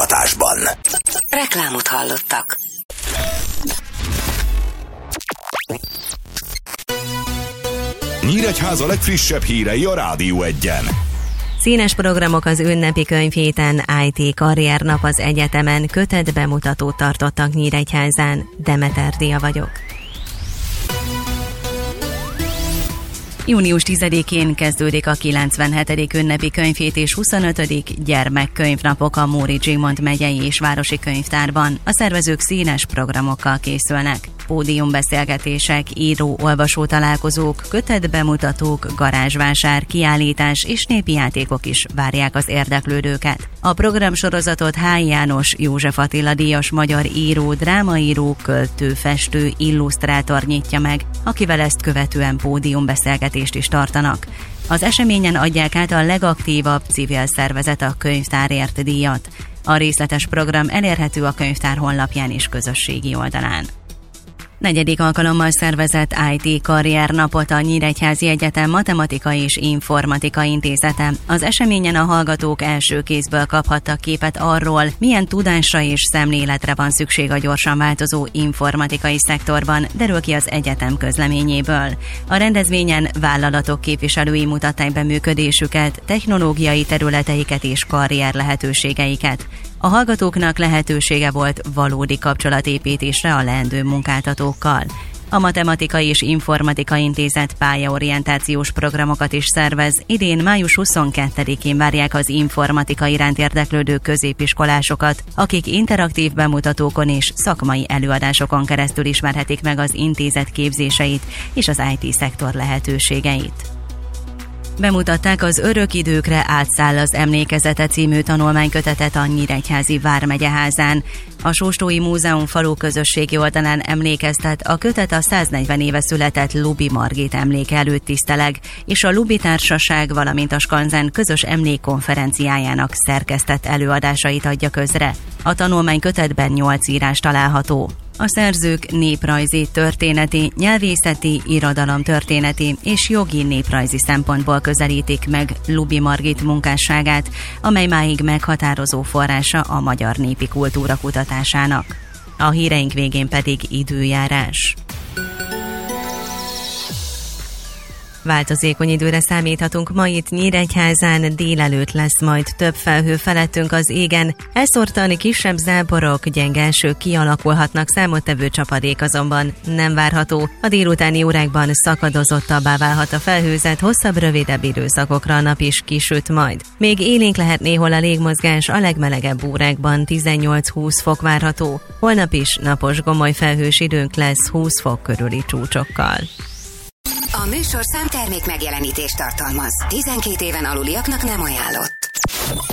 szolgáltatásban. Reklámot hallottak. Nyíregyháza legfrissebb hírei a Rádió Egyen. Színes programok az ünnepi könyvhéten, IT karriernap az egyetemen, kötet bemutatót tartottak Nyíregyházán. Demeter Dia vagyok. Június 10-én kezdődik a 97. ünnepi könyvhét és 25. gyermekkönyvnapok a Móricz Zsigmond megyei és városi könyvtárban. A szervezők színes programokkal készülnek. Pódiumbeszélgetések, író-olvasó találkozók, kötetbemutatók, garázsvásár, kiállítás és népi játékok is várják az érdeklődőket. A programsorozatot H. János József Attila díjas magyar író, drámaíró, költő, festő, illusztrátor nyitja meg, akivel ezt követően pódiumbeszélgetést is tartanak. Az eseményen adják át a legaktívabb civil szervezet a könyvtárért díjat. A részletes program elérhető a könyvtár honlapján és közösségi oldalán. 4. alkalommal szervezett IT karriernapot a Nyíregyházi Egyetem Matematika és Informatika Intézete. Az eseményen a hallgatók első kézből kaphattak képet arról, milyen tudásra és szemléletre van szükség a gyorsan változó informatikai szektorban, derül ki az egyetem közleményéből. A rendezvényen vállalatok képviselői mutatták be működésüket, technológiai területeiket és karrier lehetőségeiket. A hallgatóknak lehetősége volt valódi kapcsolatépítésre a leendő munkáltatókkal. A Matematika és Informatika Intézet pályaorientációs programokat is szervez. Idén május 22-én várják az informatika iránt érdeklődő középiskolásokat, akik interaktív bemutatókon és szakmai előadásokon keresztül ismerhetik meg az intézet képzéseit és az IT-szektor lehetőségeit. Bemutatták az Örök időkre átszáll az emlékezete című tanulmánykötetet a Nyíregyházi Vármegyeházán. A Sóstói Múzeum falu közösségi oldalán emlékeztet, a kötet a 140 éve született Luby Margit emléke előtt tiszteleg, és a Luby Társaság, valamint a Skanzen közös emlékkonferenciájának szerkesztett előadásait adja közre. A tanulmánykötetben 8 írás található. A szerzők néprajzi, történeti, nyelvészeti, irodalomtörténeti és jogi néprajzi szempontból közelítik meg Luby Margit munkásságát, amely máig meghatározó forrása a magyar népi kultúra kutatásának. A híreink végén pedig időjárás. Változékony időre számíthatunk ma itt Nyíregyházán, délelőtt lesz majd több felhő felettünk az égen, elszórtan kisebb záporok, gyenge esők kialakulhatnak, számottevő csapadék azonban nem várható. A délutáni órákban szakadozottabbá válhat a felhőzet, hosszabb, rövidebb időszakokra a nap is kisüt majd. Még élénk lehet néhol a légmozgás, a legmelegebb órákban 18-20 fok várható. Holnap is napos, gomoly felhős időnk lesz 20 fok körüli csúcsokkal. A műsorszám termék megjelenítést tartalmaz. 12 éven aluliaknak nem ajánlott.